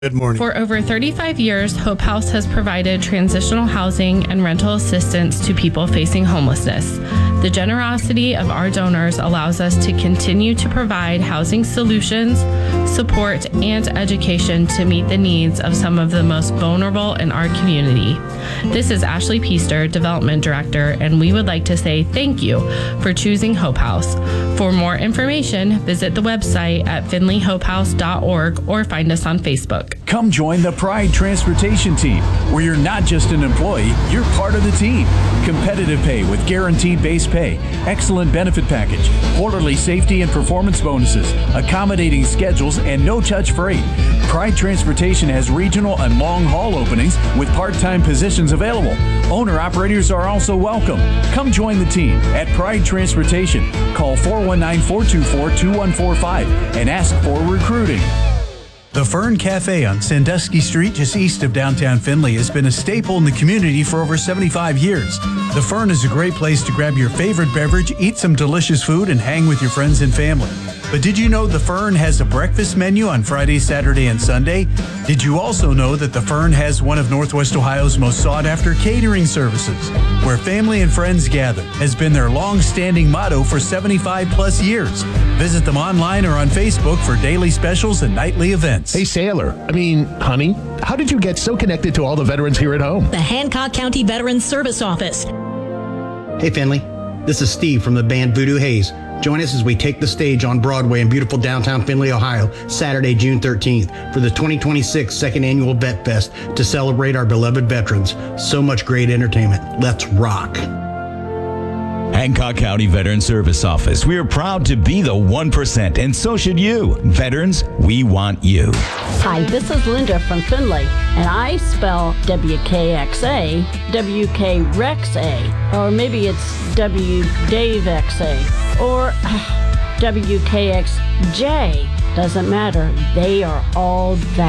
Good morning. For over 35 years, Hope House has provided transitional housing and rental assistance to people facing homelessness. The generosity of our donors allows us to continue to provide housing solutions, support, and education to meet the needs of some of the most vulnerable in our community. This is Ashley Peaster, Development Director, and we would like to say thank you for choosing Hope House. For more information, visit the website at finleyhopehouse.org or find us on Facebook. Come join the Pride Transportation Team, where you're not just an employee, you're part of the team. Competitive pay with guaranteed base pay, excellent benefit package, quarterly safety and performance bonuses, accommodating schedules, and no-touch freight. Pride Transportation has regional and long-haul openings with part-time positions available. Owner-operators are also welcome. Come join the team at Pride Transportation. Call 419-424-2145 and ask for recruiting. The Fern Cafe on Sandusky Street, just east of downtown Findlay, has been a staple in the community for over 75 years. The Fern is a great place to grab your favorite beverage, eat some delicious food, and hang with your friends and family. But did you know the Fern has a breakfast menu on Friday, Saturday, and Sunday? Did you also know that the Fern has one of Northwest Ohio's most sought-after catering services, where family and friends gather, has been their long-standing motto for 75-plus years. Visit them online or on Facebook for daily specials and nightly events. Hey, sailor. Honey, how did you get so connected to all the veterans here at home? The Hancock County Veterans Service Office. Hey, Finley. This is Steve from the band Voodoo Haze. Join us as we take the stage on Broadway in beautiful downtown Findlay, Ohio, Saturday, June 13th for the 2026 Second Annual Vet Fest to celebrate our beloved veterans. So much great entertainment. Let's rock. Hancock County Veteran Service Office. We are proud to be the 1%, and so should you. Veterans, we want you. Hi, this is Linda from Findlay, and I spell WKXA, WKREXA, or maybe it's WDaveXA, or WKXJ. Doesn't matter. They are all that.